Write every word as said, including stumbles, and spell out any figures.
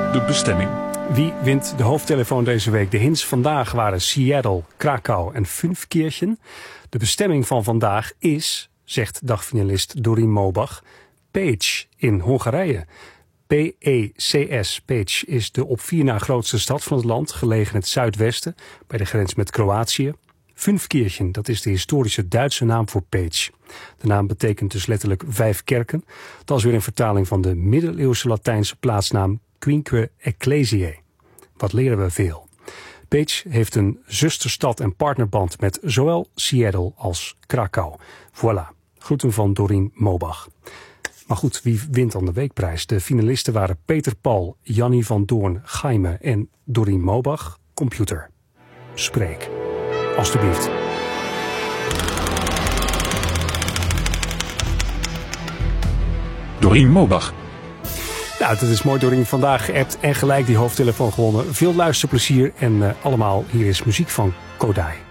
de bestemming. Wie wint de hoofdtelefoon deze week? De hints vandaag waren Seattle, Krakau en Fünfkirchen. De bestemming van vandaag is, zegt dagfinalist Doreen Mobach, Pécs in Hongarije. P E C S, Pécs, is de op vier na grootste stad van het land, gelegen in het zuidwesten, bij de grens met Kroatië. Fünfkirchen, dat is de historische Duitse naam voor Pécs. De naam betekent dus letterlijk vijf kerken. Dat is weer een vertaling van de middeleeuwse Latijnse plaatsnaam Quinque Ecclesiae. Wat leren we veel? Pécs heeft een zusterstad en partnerband met zowel Seattle als Krakau. Voilà, groeten van Doreen Mobach. Maar goed, wie wint dan de weekprijs? De finalisten waren Peter Paul, Jannie van Doorn, Jaime en Doreen Mobach. Computer, spreek. Alsjeblieft. Doreen Mobach. Nou, dat is mooi, Doreen. Vandaag geappt en gelijk die hoofdtelefoon gewonnen. Veel luisterplezier en uh, allemaal, hier is muziek van Kodai.